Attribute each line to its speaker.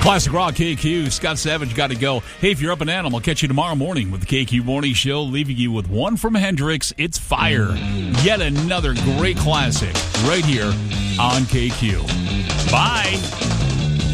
Speaker 1: Classic Rock KQ. Scott Savage got to go. Hey, if you're up and at 'em, I'll catch you tomorrow morning with the KQ Morning Show, leaving you with one from Hendrix. It's Fire. Yet another great classic right here on KQ. Bye.